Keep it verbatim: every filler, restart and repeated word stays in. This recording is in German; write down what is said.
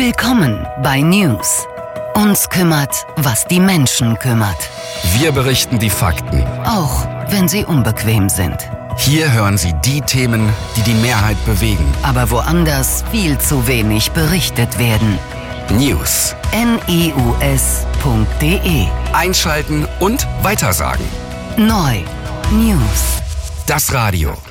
Willkommen bei News. Uns kümmert, was die Menschen kümmert. Wir berichten die Fakten, Auch wenn sie unbequem sind. Hier hören Sie die Themen, die die Mehrheit bewegen. Aber woanders viel zu wenig berichtet werden. News. news punkt de. Einschalten und weitersagen. Neu. News. Das Radio.